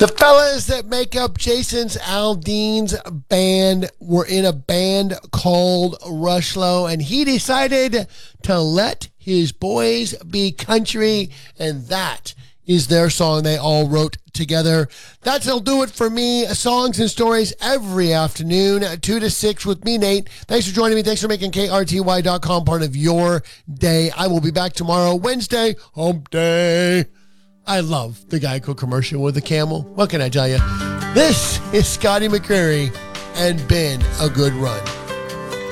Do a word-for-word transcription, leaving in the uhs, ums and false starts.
The fellas that make up Jason's Aldean's band were in a band called Rushlow, and he decided to let his boys be country, and that is their song they all wrote together. That'll do it for me. Songs and stories every afternoon, two to six with me, Nate. Thanks for joining me. Thanks for making K R T Y dot com part of your day. I will be back tomorrow, Wednesday, hump day. I love the Geico commercial with the camel. What can I tell you? This is Scotty McCreery and been a good run.